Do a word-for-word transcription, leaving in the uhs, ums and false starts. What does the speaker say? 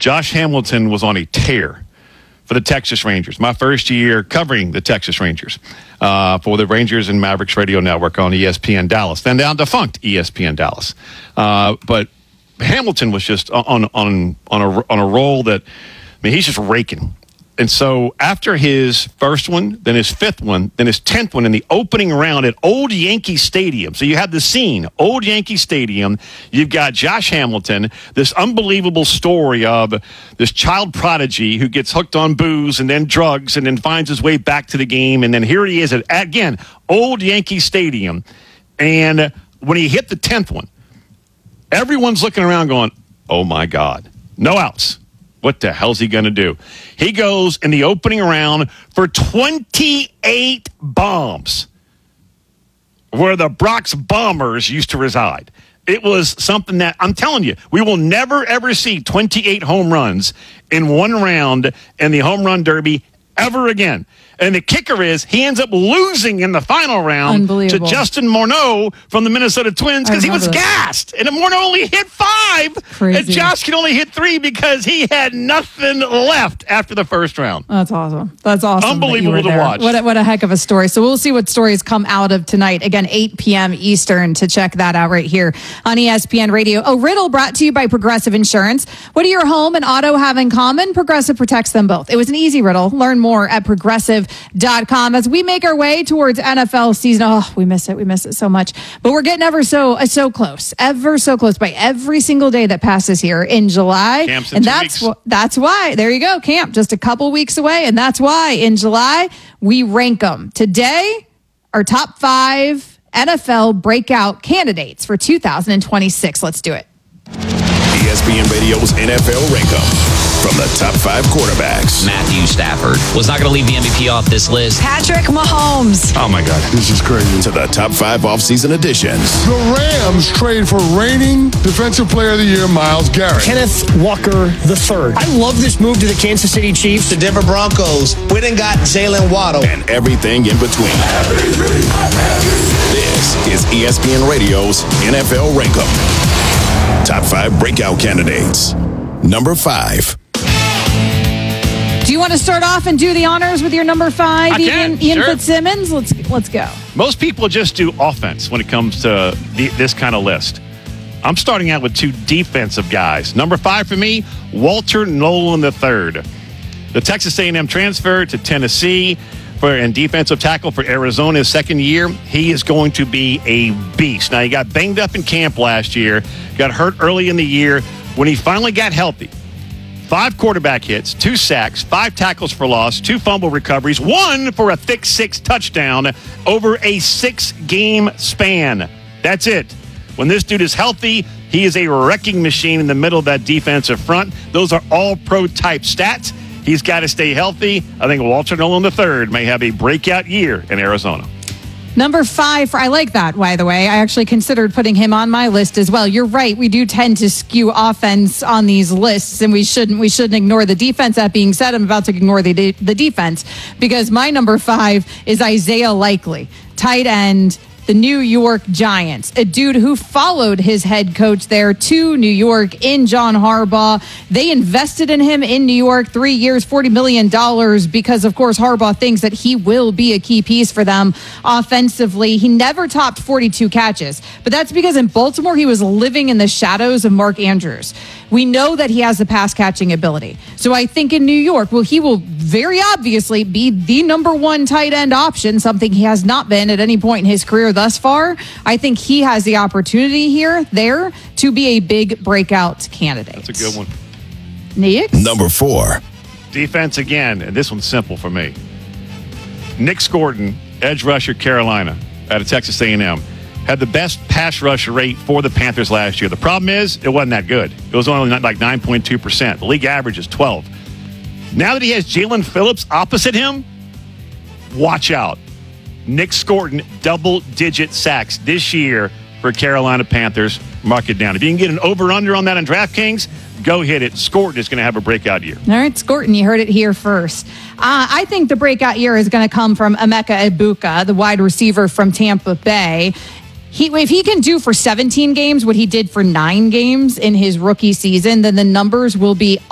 Josh Hamilton was on a tear for the Texas Rangers. My first year covering the Texas Rangers uh, for the Rangers and Mavericks Radio Network on E S P N Dallas, then down defunct E S P N Dallas. Uh, but Hamilton was just on on on a on a roll that, I mean, he's just raking. And so after his first one, then his fifth one, then his tenth one in the opening round at Old Yankee Stadium. So you have the scene, Old Yankee Stadium. You've got Josh Hamilton, this unbelievable story of this child prodigy who gets hooked on booze and then drugs and then finds his way back to the game. And then here he is at, again, Old Yankee Stadium. And when he hit the tenth one, everyone's looking around going, oh, my God, no outs. What the hell's he going to do? He goes in the opening round for twenty-eight bombs where the Bronx Bombers used to reside. It was something that, I'm telling you, we will never, ever see twenty-eight home runs in one round in the home run derby ever again. And the kicker is he ends up losing in the final round to Justin Morneau from the Minnesota Twins because he was that. gassed. And Morneau only hit five. Crazy. And Josh can only hit three because he had nothing left after the first round. That's awesome. That's awesome. Unbelievable that to watch. What a, what a heck of a story. So we'll see what stories come out of tonight. Again, eight p.m. Eastern to check that out right here on E S P N Radio. A riddle brought to you by Progressive Insurance. What do your home and auto have in common? Progressive protects them both. It was an easy riddle. Learn more at progressive dot com as we make our way towards N F L season. Oh, we miss it. We miss it so much. But we're getting ever so uh, so close, ever so close by every single day that passes here in July. Camp's in and two that's weeks. wh- that's why. There you go, camp, just a couple weeks away, and that's why in July we rank them. Today, our top five N F L breakout candidates for two thousand twenty-six. Let's do it. E S P N Radio's N F L Rank 'em. From the top five quarterbacks. Matthew Stafford was not going to leave the M V P off this list. Patrick Mahomes. Oh, my God. This is crazy. To the top five offseason additions. The Rams trade for reigning Defensive Player of the Year, Myles Garrett. Kenneth Walker the third. I love this move to the Kansas City Chiefs. The Denver Broncos went and got Jalen Waddle. And everything in between. This is E S P N Radio's N F L Rank 'em. Top five breakout candidates. Number five. Do you want to start off and do the honors with your number five, I can, Ian, Ian sure. Fitzsimmons? Let's let's go. Most people just do offense when it comes to the, this kind of list. I'm starting out with two defensive guys. Number five for me, Walter Nolan the third. The Texas A and M transfer to Tennessee for and defensive tackle for Arizona his second year. He is going to be a beast. Now, he got banged up in camp last year, got hurt early in the year. When he finally got healthy, five quarterback hits, two sacks, five tackles for loss, two fumble recoveries, one for a thick six touchdown over a six-game span. That's it. When this dude is healthy, he is a wrecking machine in the middle of that defensive front. Those are all pro-type stats. He's got to stay healthy. I think Walter Nolan the third may have a breakout year in Arizona. Number five, for, I like that, by the way. I actually considered putting him on my list as well. You're right. We do tend to skew offense on these lists, and we shouldn't we shouldn't ignore the defense. That being said, I'm about to ignore the, de- the defense because my number five is Isaiah Likely, tight end, the New York Giants, a dude who followed his head coach there to New York in John Harbaugh. They invested in him in New York, three years, forty million dollars, because, of course, Harbaugh thinks that he will be a key piece for them offensively. He never topped forty-two catches, but that's because in Baltimore, he was living in the shadows of Mark Andrews. We know that he has the pass catching ability. So I think in New York, well, he will very obviously be the number one tight end option, something he has not been at any point in his career thus far. I think he has the opportunity here, there, to be a big breakout candidate. That's a good one. Nick? Number four. Defense again, and this one's simple for me. Nick Scorton, edge rusher, Carolina, out of Texas A and M, had the best pass rush rate for the Panthers last year. The problem is, it wasn't that good. It was only like nine point two percent. The league average is twelve. Now that he has Jalen Phillips opposite him, watch out. Nick Scorton, double-digit sacks this year for Carolina Panthers. Mark it down. If you can get an over-under on that on DraftKings, go hit it. Scorton is going to have a breakout year. All right, Scorton, you heard it here first. Uh, I think the breakout year is going to come from Emeka Egbuka, the wide receiver from Tampa Bay. He, if he can do for seventeen games what he did for nine games in his rookie season, then the numbers will be